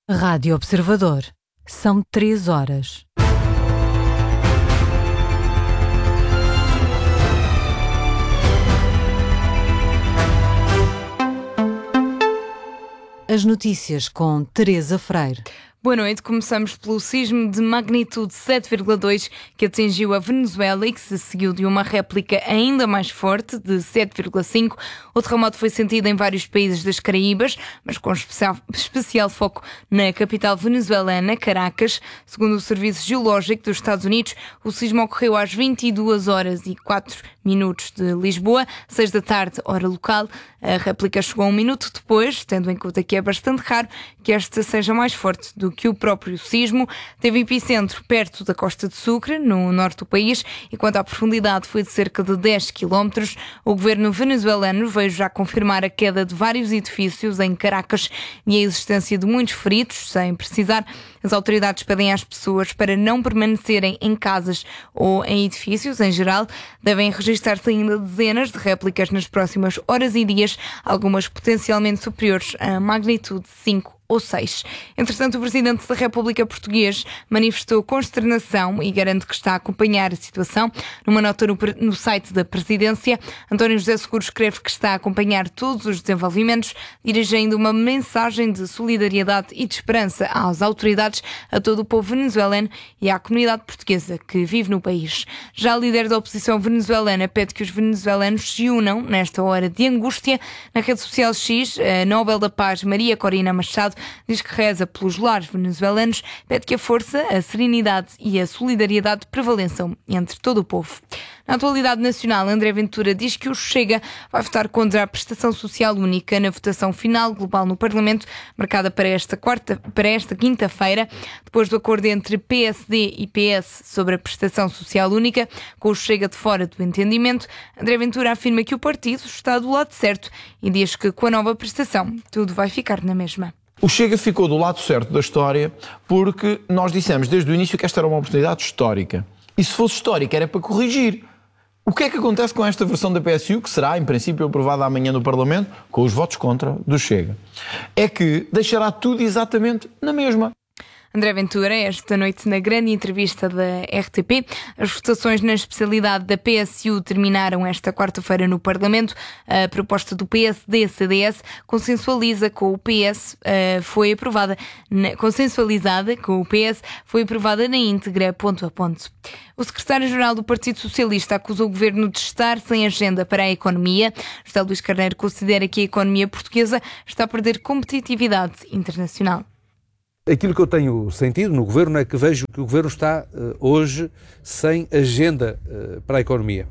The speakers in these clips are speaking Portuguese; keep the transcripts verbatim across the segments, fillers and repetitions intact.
Rádio Observador. São três horas. As notícias com Teresa Freire. Boa noite. Começamos pelo sismo de magnitude sete vírgula dois que atingiu a Venezuela e que se seguiu de uma réplica ainda mais forte de sete vírgula cinco. O terremoto foi sentido em vários países das Caraíbas, mas com especial, especial foco na capital venezuelana, Caracas. Segundo o Serviço Geológico dos Estados Unidos, o sismo ocorreu às vinte e duas horas e quatro minutos de Lisboa, seis da tarde, hora local. A réplica chegou um minuto depois, tendo em conta que é bastante raro que esta seja mais forte do que o próprio sismo. Teve epicentro perto da Costa de Sucre, no norte do país, e quanto à profundidade foi de cerca de dez quilómetros. O governo venezuelano veio já confirmar a queda de vários edifícios em Caracas e a existência de muitos feridos, sem precisar. As autoridades pedem às pessoas para não permanecerem em casas ou em edifícios em geral. Devem registrar-se ainda dezenas de réplicas nas próximas horas e dias, algumas potencialmente superiores a magnitude cinco ou seis. Entretanto, o Presidente da República Portuguesa manifestou consternação e garante que está a acompanhar a situação. Numa nota no, no site da Presidência, António José Seguro escreve que está a acompanhar todos os desenvolvimentos, dirigindo uma mensagem de solidariedade e de esperança às autoridades, a todo o povo venezuelano e à comunidade portuguesa que vive no país. Já a líder da oposição venezuelana pede que os venezuelanos se unam nesta hora de angústia. Na rede social X, a Nobel da Paz Maria Corina Machado diz que reza pelos lares venezuelanos, pede que a força, a serenidade e a solidariedade prevaleçam entre todo o povo. Na atualidade nacional, André Ventura diz que o Chega vai votar contra a prestação social única na votação final global no Parlamento, marcada para esta, quarta, para esta quinta-feira, depois do acordo entre P S D e P S sobre a prestação social única, com o Chega de fora do entendimento. André Ventura afirma que o partido está do lado certo e diz que com a nova prestação tudo vai ficar na mesma. O Chega ficou do lado certo da história porque nós dissemos desde o início que esta era uma oportunidade histórica. E se fosse histórica era para corrigir. O que é que acontece com esta versão da P S U, que será, em princípio, aprovada amanhã no Parlamento, com os votos contra do Chega? É que deixará tudo exatamente na mesma. André Ventura, esta noite na grande entrevista da R T P, as votações na especialidade da P S U terminaram esta quarta-feira no Parlamento. A proposta do P S D C D S consensualiza com o P S uh, foi aprovada, na, consensualizada com o P S foi aprovada na íntegra, ponto a ponto. O secretário-geral do Partido Socialista acusou o governo de estar sem agenda para a economia. José Luís Carneiro considera que a economia portuguesa está a perder competitividade internacional. Aquilo que eu tenho sentido no governo é que vejo que o governo está uh, hoje sem agenda uh, para a economia.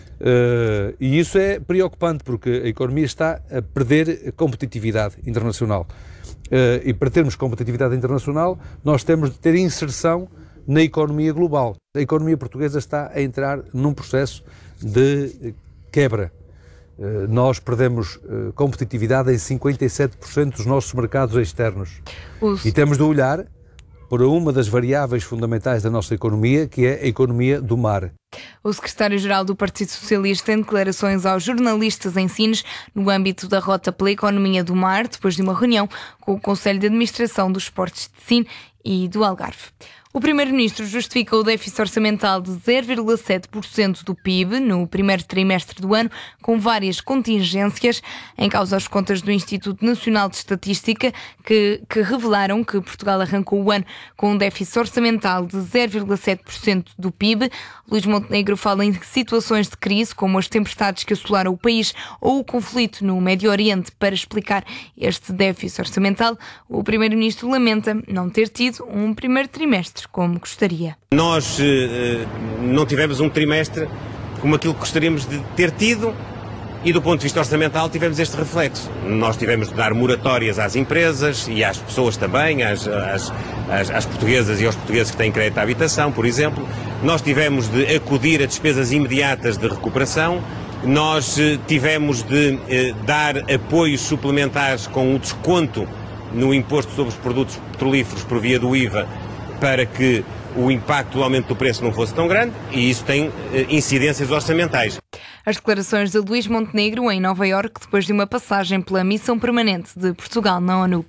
Uh, e isso é preocupante porque a economia está a perder competitividade internacional. Uh, e para termos competitividade internacional, nós temos de ter inserção na economia global. A economia portuguesa está a entrar num processo de quebra. Uh, nós perdemos uh, competitividade em cinquenta e sete por cento dos nossos mercados externos. Os... E temos de olhar para uma das variáveis fundamentais da nossa economia, que é a economia do mar. O secretário-geral do Partido Socialista em declarações aos jornalistas em Sines, no âmbito da Rota pela Economia do Mar, depois de uma reunião com o Conselho de Administração dos Portos de Sines e do Algarve. O Primeiro-Ministro justifica o déficit orçamental de zero vírgula sete por cento do P I B no primeiro trimestre do ano, com várias contingências, em causa as contas do Instituto Nacional de Estatística, que, que revelaram que Portugal arrancou o ano com um déficit orçamental de zero vírgula sete por cento do P I B. Luís Montenegro fala em situações de crise, como as tempestades que assolaram o país ou o conflito no Médio Oriente, para explicar este déficit orçamental. O Primeiro-Ministro lamenta não ter tido um primeiro trimestre como gostaria. Nós eh, não tivemos um trimestre como aquilo que gostaríamos de ter tido e do ponto de vista orçamental tivemos este reflexo. Nós tivemos de dar moratórias às empresas e às pessoas também, às, às, às, às portuguesas e aos portugueses que têm crédito à habitação, por exemplo. Nós tivemos de acudir a despesas imediatas de recuperação. Nós eh, tivemos de eh, dar apoios suplementares com o desconto no imposto sobre os produtos petrolíferos por via do I V A, para que o impacto do aumento do preço não fosse tão grande, e isso tem eh, incidências orçamentais. As declarações de Luís Montenegro em Nova Iorque, depois de uma passagem pela Missão Permanente de Portugal na ONU.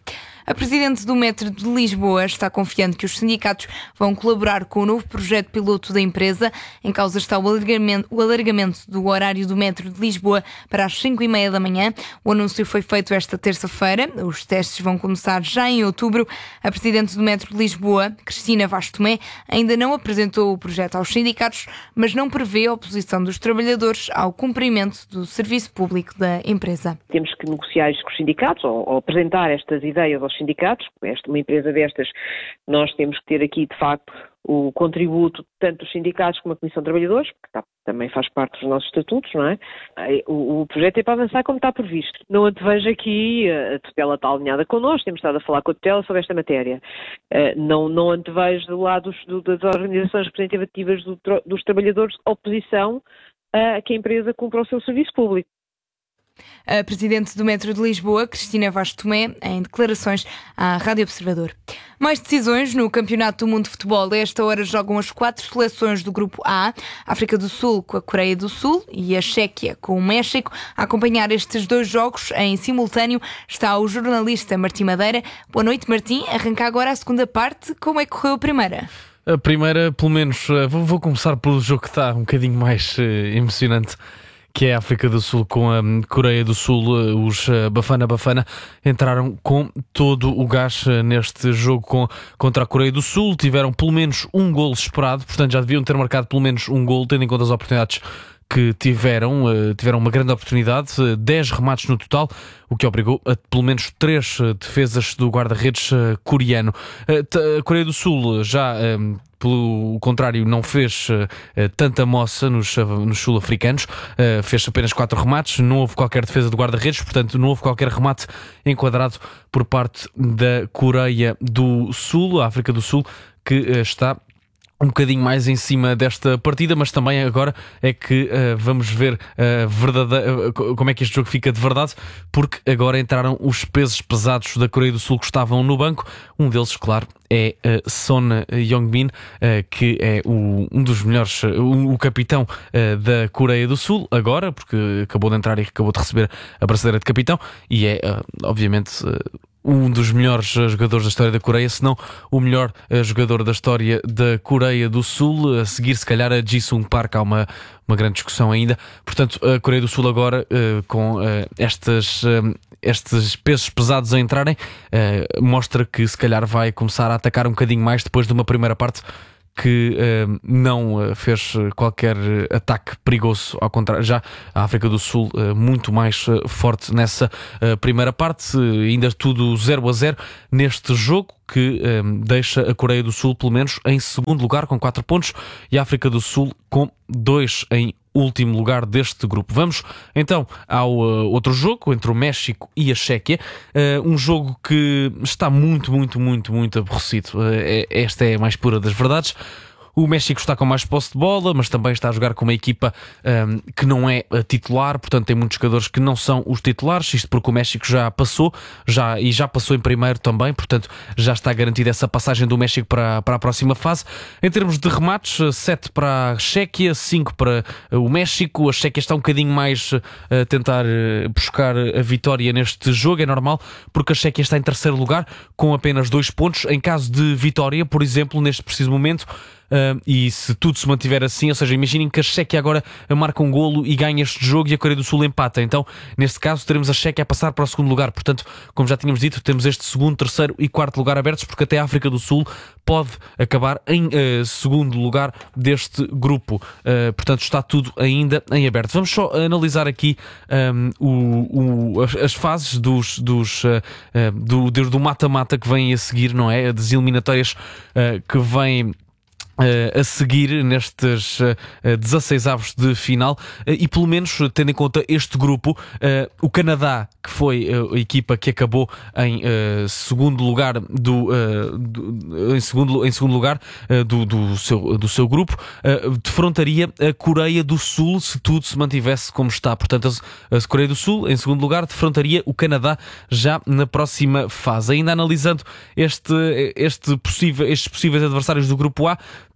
A Presidente do Metro de Lisboa está confiante que os sindicatos vão colaborar com o novo projeto piloto da empresa. Em causa está o alargamento, o alargamento do horário do Metro de Lisboa para as cinco e meia da manhã. O anúncio foi feito esta terça-feira. Os testes vão começar já em outubro. A Presidente do Metro de Lisboa, Cristina Vaz Tomé, ainda não apresentou o projeto aos sindicatos, mas não prevê a oposição dos trabalhadores ao cumprimento do serviço público da empresa. Temos que negociar isto com os sindicatos ou, ou apresentar estas ideias aos sindicatos. Esta, uma empresa destas, nós temos que ter aqui, de facto, o contributo tanto dos sindicatos como da Comissão de Trabalhadores, que está, também faz parte dos nossos estatutos, não é? O, o projeto é para avançar como está previsto. Não antevejo aqui, a tutela está alinhada connosco, temos estado a falar com a tutela sobre esta matéria. Não, não antevejo do lado dos, das organizações representativas do, dos trabalhadores oposição a que a empresa cumpra o seu serviço público. A Presidente do Metro de Lisboa, Cristina Vaz Tomé, em declarações à Rádio Observador. Mais decisões no Campeonato do Mundo de Futebol. A esta hora jogam as quatro seleções do Grupo A, a África do Sul com a Coreia do Sul e a Chequia com o México. A acompanhar estes dois jogos em simultâneo está o jornalista Martim Madeira. Boa noite, Martim. Arranca agora a segunda parte. Como é que correu a primeira? A primeira, pelo menos, vou, vou começar pelo jogo que está um bocadinho mais uh, emocionante, que é a África do Sul com a Coreia do Sul. Os Bafana Bafana entraram com todo o gás neste jogo com, contra a Coreia do Sul. Tiveram pelo menos um golo esperado, portanto já deviam ter marcado pelo menos um golo, tendo em conta as oportunidades que tiveram. Tiveram uma grande oportunidade, dez remates no total, o que obrigou a pelo menos três defesas do guarda-redes coreano. A Coreia do Sul já, pelo contrário, não fez uh, tanta moça nos, uh, nos sul-africanos, uh, fez apenas quatro remates, não houve qualquer defesa de guarda-redes, portanto não houve qualquer remate enquadrado por parte da Coreia do Sul. A África do Sul que uh, está um bocadinho mais em cima desta partida, mas também agora é que uh, vamos ver uh, verdade... uh, como é que este jogo fica de verdade, porque agora entraram os pesos pesados da Coreia do Sul que estavam no banco. Um deles, claro, é uh, Son Heung-min, uh, que é o, um dos melhores, uh, o, o capitão uh, da Coreia do Sul, agora, porque acabou de entrar e acabou de receber a braçadeira de capitão, e é, uh, obviamente... Uh, um dos melhores jogadores da história da Coreia, se não o melhor jogador da história da Coreia do Sul. A seguir, se calhar, a Ji-sung Park. Há uma, uma grande discussão ainda. Portanto, a Coreia do Sul agora, com estas, estes pesos pesados a entrarem, mostra que se calhar vai começar a atacar um bocadinho mais depois de uma primeira parte que uh, não uh, fez qualquer uh, ataque perigoso. Ao contrário, já a África do Sul uh, muito mais uh, forte nessa uh, primeira parte, uh, ainda tudo zero a zero neste jogo, que um, deixa a Coreia do Sul pelo menos em segundo lugar com quatro pontos e a África do Sul com dois em último lugar deste grupo. Vamos então ao uh, outro jogo entre o México e a Chequia, uh, um jogo que está muito, muito, muito, muito aborrecido. Uh, é, esta é a mais pura das verdades. O México está com mais posse de bola, mas também está a jogar com uma equipa um, que não é titular, portanto tem muitos jogadores que não são os titulares, isto porque o México já passou já, e já passou em primeiro também, portanto já está garantida essa passagem do México para, para a próxima fase. Em termos de remates, sete para a Chequia, cinco para o México. A Chequia está um bocadinho mais a tentar buscar a vitória neste jogo, é normal, porque a Chequia está em terceiro lugar com apenas dois pontos. Em caso de vitória, por exemplo, neste preciso momento, Uh, e se tudo se mantiver assim, ou seja, imaginem que a Chequia agora marca um golo e ganha este jogo e a Coreia do Sul empata, então neste caso teremos a Chequia a passar para o segundo lugar. Portanto, como já tínhamos dito, temos este segundo, terceiro e quarto lugar abertos, porque até a África do Sul pode acabar em uh, segundo lugar deste grupo. Uh, portanto, está tudo ainda em aberto. Vamos só analisar aqui um, o, o, as, as fases dos, dos, uh, uh, do, do mata-mata que vêm a seguir, não é? Das eliminatórias uh, que vêm Uh, a seguir nestes uh, dezasseis avos de final, uh, e pelo menos tendo em conta este grupo, uh, o Canadá, que foi uh, a equipa que acabou em uh, segundo lugar do, uh, do em, segundo, em segundo lugar uh, do, do, seu, do seu grupo, uh, defrontaria a Coreia do Sul se tudo se mantivesse como está. Portanto, a, a Coreia do Sul em segundo lugar defrontaria o Canadá já na próxima fase. Ainda analisando este, este possível, estes possíveis adversários do grupo A,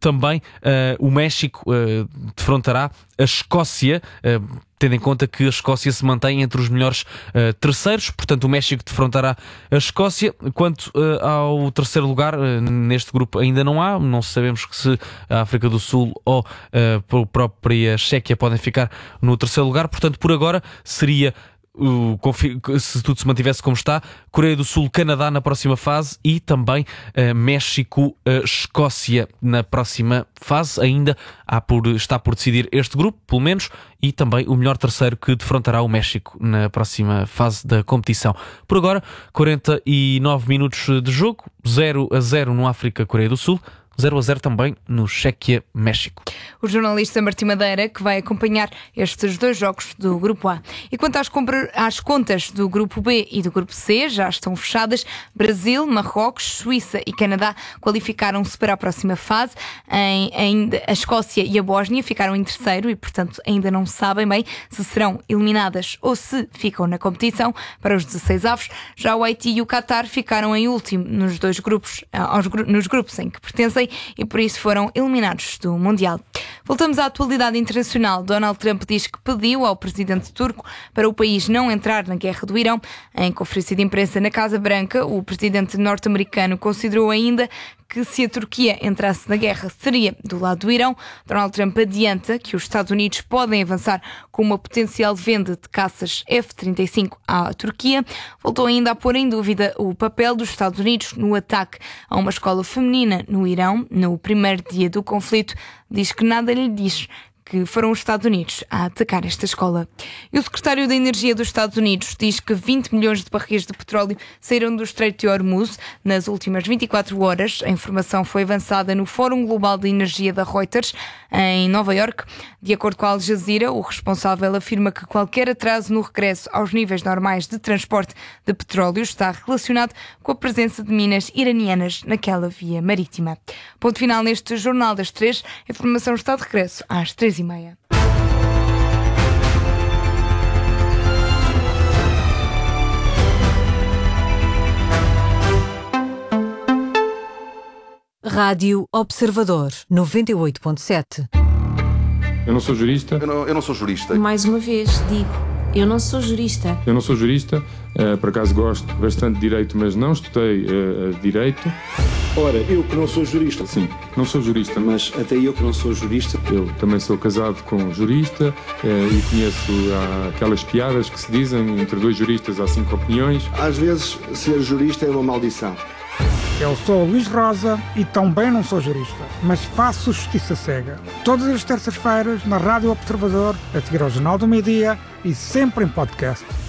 também uh, o México uh, defrontará a Escócia, uh, tendo em conta que a Escócia se mantém entre os melhores uh, terceiros, portanto o México defrontará a Escócia. Quanto uh, ao terceiro lugar, uh, neste grupo ainda não há, não sabemos que se a África do Sul ou uh, a própria Chequia podem ficar no terceiro lugar, portanto por agora seria, Uh, se tudo se mantivesse como está, Coreia do Sul, Canadá na próxima fase e também uh, México, uh, Escócia na próxima fase. Ainda há por, está por decidir este grupo, pelo menos, e também o melhor terceiro que defrontará o México na próxima fase da competição. Por agora, quarenta e nove minutos de jogo, zero a zero no África, Coreia do Sul, zero a zero também no Chequia, México. O jornalista Martim Madeira, que vai acompanhar estes dois jogos do Grupo A. E quanto às, compra- às contas do Grupo B e do Grupo C, já estão fechadas. Brasil, Marrocos, Suíça e Canadá qualificaram-se para a próxima fase. Em, ainda a Escócia e a Bósnia ficaram em terceiro e, portanto, ainda não sabem bem se serão eliminadas ou se ficam na competição para os dezesseis avos. Já o Haiti e o Qatar ficaram em último nos dois grupos, aos, nos grupos em que pertencem, e por isso foram eliminados do Mundial. Voltamos à atualidade internacional. Donald Trump diz que pediu ao presidente turco para o país não entrar na guerra do Irão. Em conferência de imprensa na Casa Branca, o presidente norte-americano considerou ainda que se a Turquia entrasse na guerra seria do lado do Irão. Donald Trump adianta que os Estados Unidos podem avançar com uma potencial venda de caças F trinta e cinco à Turquia. Voltou ainda a pôr em dúvida o papel dos Estados Unidos no ataque a uma escola feminina no Irão, no primeiro dia do conflito. Diz que nada lhe diz que foram os Estados Unidos a atacar esta escola. E o secretário da Energia dos Estados Unidos diz que vinte milhões de barris de petróleo saíram do Estreito de Hormuz nas últimas vinte e quatro horas. A informação foi avançada no Fórum Global de Energia da Reuters, em Nova Iorque. De acordo com a Al Jazeera, o responsável afirma que qualquer atraso no regresso aos níveis normais de transporte de petróleo está relacionado com a presença de minas iranianas naquela via marítima. Ponto final neste Jornal das Três. A informação está de regresso às três e meia. Rádio Observador noventa e oito ponto sete. Eu não sou jurista. Eu não, eu não sou jurista. Mais uma vez, digo, eu não sou jurista. Eu não sou jurista. Uh, por acaso gosto bastante de direito, mas não estudei uh, direito. Ora, eu que não sou jurista. Sim, não sou jurista. Mas até eu que não sou jurista. Eu também sou casado com um jurista uh, e conheço uh, aquelas piadas que se dizem entre dois juristas há cinco opiniões. Às vezes, ser jurista é uma maldição. Eu sou Luís Rosa e também não sou jurista, mas faço justiça cega. Todas as terças-feiras na Rádio Observador, a seguir ao Jornal do Meio-Dia e sempre em podcast.